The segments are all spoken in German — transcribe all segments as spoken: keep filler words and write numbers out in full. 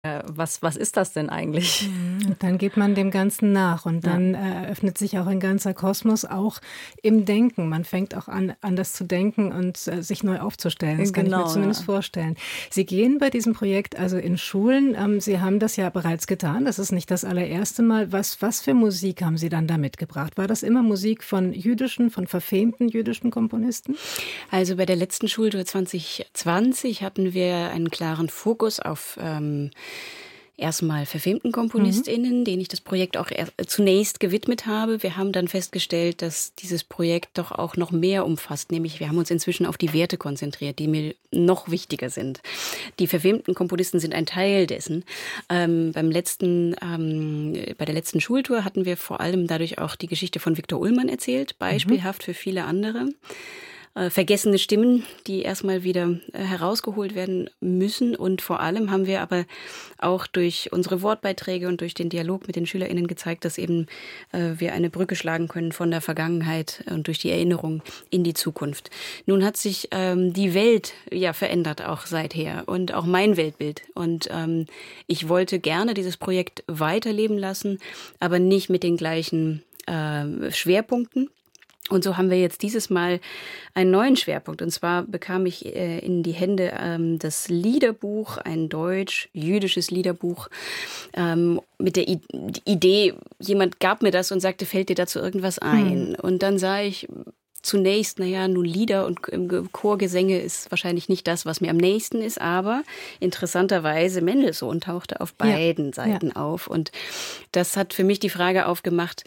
Äh, was was ist das denn eigentlich? Und dann geht man dem Ganzen nach und dann ja. eröffnet sich auch ein ganzer Kosmos, auch im Denken. Man fängt auch an, anders zu denken und äh, sich neu aufzustellen. Das kann genau, ich mir zumindest ja. vorstellen. Sie gehen bei diesem Projekt also in Schulen. Ähm, Sie haben das ja bereits getan. Das ist nicht das allererste Mal. Was, was für Musik haben Sie dann da mitgebracht? War das immer Musik von jüdischen, von verfemten jüdischen Komponisten? Also bei der letzten Schultour zwanzig zwanzig hatten wir einen klaren Fokus auf ähm, erstmal verfemten KomponistInnen, mhm. denen ich das Projekt auch erst, äh, zunächst gewidmet habe. Wir haben dann festgestellt, dass dieses Projekt doch auch noch mehr umfasst. Nämlich wir haben uns inzwischen auf die Werte konzentriert, die mir noch wichtiger sind. Die verfemten Komponisten sind ein Teil dessen. Ähm, beim letzten, ähm, bei der letzten Schultour hatten wir vor allem dadurch auch die Geschichte von Viktor Ullmann erzählt, beispielhaft mhm. für viele andere. Äh, vergessene Stimmen, die erstmal wieder äh, herausgeholt werden müssen. Und vor allem haben wir aber auch durch unsere Wortbeiträge und durch den Dialog mit den SchülerInnen gezeigt, dass eben äh, wir eine Brücke schlagen können von der Vergangenheit und durch die Erinnerung in die Zukunft. Nun hat sich ähm, die Welt ja verändert auch seither und auch mein Weltbild. Und ähm, ich wollte gerne dieses Projekt weiterleben lassen, aber nicht mit den gleichen äh, Schwerpunkten. Und so haben wir jetzt dieses Mal einen neuen Schwerpunkt. Und zwar bekam ich äh, in die Hände ähm, das Liederbuch, ein deutsch-jüdisches Liederbuch, ähm, mit der I- Idee, jemand gab mir das und sagte, fällt dir dazu irgendwas ein? Mhm. Und dann sah ich zunächst, naja, nun Lieder und Chorgesänge ist wahrscheinlich nicht das, was mir am nächsten ist, aber interessanterweise Mendelssohn tauchte auf beiden ja. Seiten ja. auf. Und das hat für mich die Frage aufgemacht,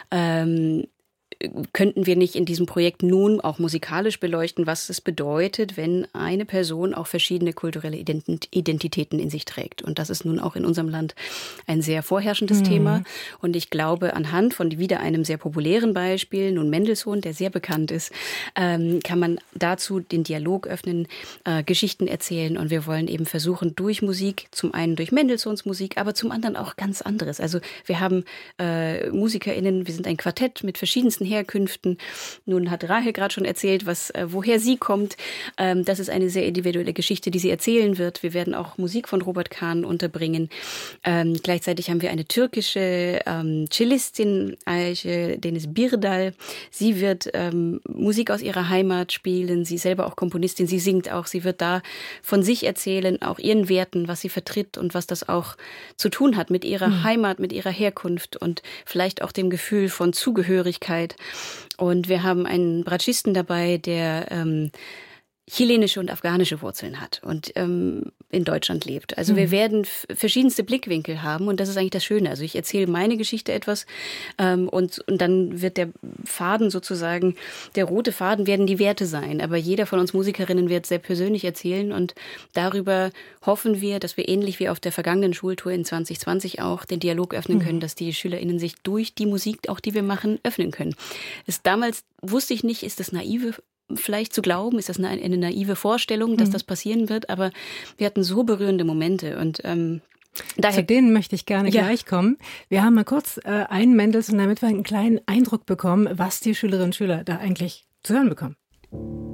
ähm, könnten wir nicht in diesem Projekt nun auch musikalisch beleuchten, was es bedeutet, wenn eine Person auch verschiedene kulturelle Identitäten in sich trägt. Und das ist nun auch in unserem Land ein sehr vorherrschendes mhm. Thema. Und ich glaube, anhand von wieder einem sehr populären Beispiel, nun Mendelssohn, der sehr bekannt ist, ähm, kann man dazu den Dialog öffnen, äh, Geschichten erzählen. Und wir wollen eben versuchen, durch Musik, zum einen durch Mendelssohns Musik, aber zum anderen auch ganz anderes. Also wir haben äh, MusikerInnen, wir sind ein Quartett mit verschiedensten Herkünften. Nun hat Rahel gerade schon erzählt, was, äh, woher sie kommt. Ähm, das ist eine sehr individuelle Geschichte, die sie erzählen wird. Wir werden auch Musik von Robert Kahn unterbringen. Ähm, gleichzeitig haben wir eine türkische ähm, Cellistin, Ayşe Deniz Birdal. Sie wird ähm, Musik aus ihrer Heimat spielen. Sie ist selber auch Komponistin. Sie singt auch. Sie wird da von sich erzählen, auch ihren Werten, was sie vertritt und was das auch zu tun hat mit ihrer mhm. Heimat, mit ihrer Herkunft und vielleicht auch dem Gefühl von Zugehörigkeit. Und wir haben einen Bratschisten dabei, der ähm, chilenische und afghanische Wurzeln hat und ähm, in Deutschland lebt. Also mhm. wir werden f- verschiedenste Blickwinkel haben und das ist eigentlich das Schöne. Also ich erzähle meine Geschichte etwas ähm, und, und dann wird der Faden sozusagen, der rote Faden werden die Werte sein. Aber jeder von uns Musikerinnen wird sehr persönlich erzählen und darüber hoffen wir, dass wir ähnlich wie auf der vergangenen Schultour in zwanzig zwanzig auch den Dialog öffnen mhm. können, dass die SchülerInnen sich durch die Musik, auch die wir machen, öffnen können. Es, damals wusste ich nicht, ist das naive vielleicht zu glauben, ist das eine, eine naive Vorstellung, dass mhm. das passieren wird, aber wir hatten so berührende Momente und ähm, daher... Zu denen möchte ich gerne ja. gleich kommen. Wir haben mal kurz äh, einen Mendelssohn, damit wir einen kleinen Eindruck bekommen, was die Schülerinnen und Schüler da eigentlich zu hören bekommen.